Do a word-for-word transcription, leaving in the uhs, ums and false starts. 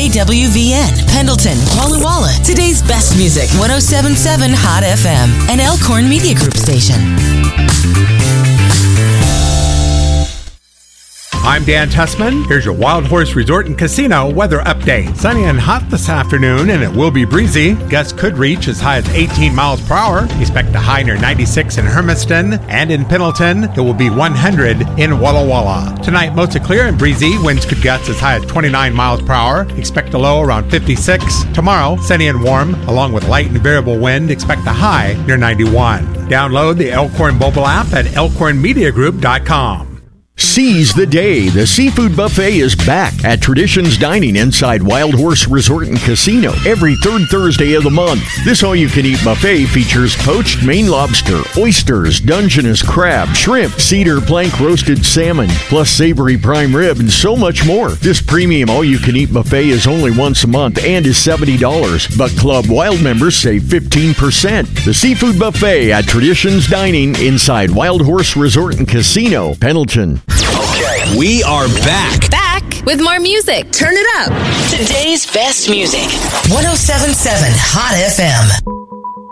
K W V N, Pendleton, Walla Walla. Today's best music, one oh seven point seven Hot F M, an Elkhorn Media Group station. I'm Dan Tussman. Here's your Wild Horse Resort and Casino weather update. Sunny and hot this afternoon, and it will be breezy. Gusts could reach as high as eighteen miles per hour. Expect a high near ninety-six in Hermiston, and in Pendleton, it will be one hundred in Walla Walla. Tonight, mostly clear and breezy. Winds could gust as high as twenty-nine miles per hour. Expect a low around fifty-six. Tomorrow, sunny and warm, along with light and variable wind. Expect a high near ninety-one. Download the Elkhorn mobile app at elkhorn media group dot com. Seize the day. The Seafood Buffet is back at Traditions Dining inside Wild Horse Resort and Casino every third Thursday of the month. This all-you-can-eat buffet features poached Maine lobster, oysters, Dungeness crab, shrimp, cedar plank roasted salmon, plus savory prime rib, and so much more. This premium all-you-can-eat buffet is only once a month and is seventy dollars, but Club Wild members save fifteen percent. The Seafood Buffet at Traditions Dining inside Wild Horse Resort and Casino, Pendleton. Okay, we are back. Back with more music. Turn it up. Today's best music, one oh seven point seven Hot F M.